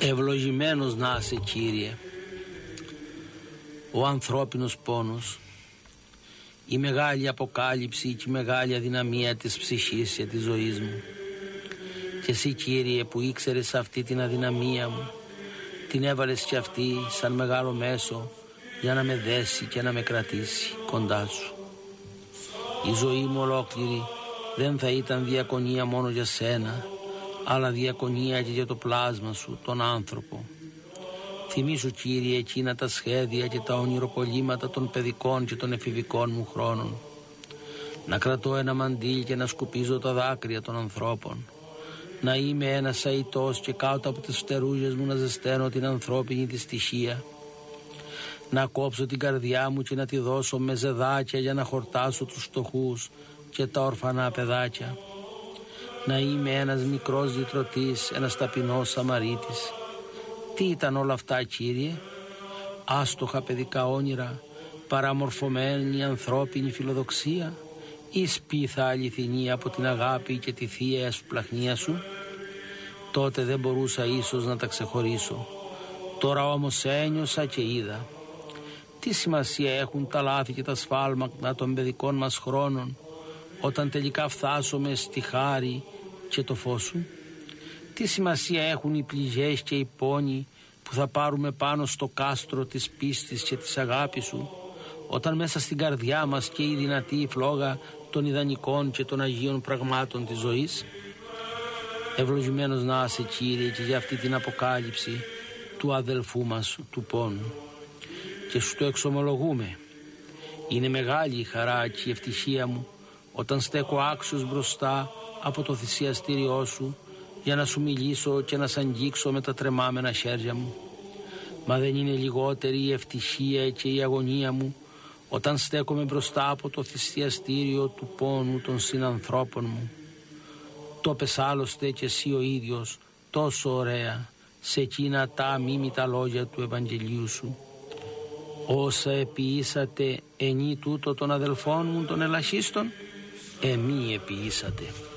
Ευλογημένος να είσαι, Κύριε, ο ανθρώπινος πόνος, η μεγάλη αποκάλυψη και η μεγάλη αδυναμία της ψυχής και της ζωής μου. Και εσύ, Κύριε, που ήξερες αυτή την αδυναμία μου, την έβαλες και αυτή σαν μεγάλο μέσο για να με δέσει και να με κρατήσει κοντά σου. Η ζωή μου ολόκληρη δεν θα ήταν διακονία μόνο για σένα, αλλά διακονία και για το πλάσμα σου, τον άνθρωπο. Θυμήσου, Κύριε, εκείνα τα σχέδια και τα ονειροπολίματα των παιδικών και των εφηβικών μου χρόνων. Να κρατώ ένα μαντίλ και να σκουπίζω τα δάκρυα των ανθρώπων. Να είμαι ένας αητός και κάτω από τις φτερούγες μου να ζεσταίνω την ανθρώπινη τη στοιχεία. Να κόψω την καρδιά μου και να τη δώσω με ζεδάκια για να χορτάσω τους φτωχούς και τα ορφανά παιδάκια. Να είμαι ένας μικρός λυτρωτής, ένας ταπεινός Σαμαρίτης. Τι ήταν όλα αυτά, Κύριε? Άστοχα παιδικά όνειρα, παραμορφωμένη ανθρώπινη φιλοδοξία ή σπίθα αληθινή από την αγάπη και τη θεία εσπλαχνία σου? Τότε δεν μπορούσα ίσως να τα ξεχωρίσω. Τώρα όμως ένιωσα και είδα. Τι σημασία έχουν τα λάθη και τα σφάλματα των παιδικών μας χρόνων όταν τελικά φτάσουμε στη χάρη και το φως σου? Τι σημασία έχουν οι πληγές και οι πόνοι που θα πάρουμε πάνω στο κάστρο της πίστης και της αγάπης σου, όταν μέσα στην καρδιά μας και η δυνατή φλόγα των ιδανικών και των αγίων πραγμάτων της ζωής? Ευλογημένος να είσαι, Κύριε, και για αυτή την αποκάλυψη του αδελφού μας του πόνου. Και σου το εξομολογούμε. Είναι μεγάλη η χαρά και η ευτυχία μου όταν στέκω άξιος μπροστά από το θυσιαστήριό σου για να σου μιλήσω και να σ' αγγίξω με τα τρεμάμενα χέρια μου. Μα δεν είναι λιγότερη η ευτυχία και η αγωνία μου όταν στέκομαι μπροστά από το θυσιαστήριο του πόνου των συνανθρώπων μου. Το πες άλλωστε και εσύ ο ίδιος τόσο ωραία σε εκείνα τα αμίμητα λόγια του Ευαγγελίου σου. Όσα επιήσατε ενή τούτο των αδελφών μου των ελαχίστων, εμεί επιήσατε.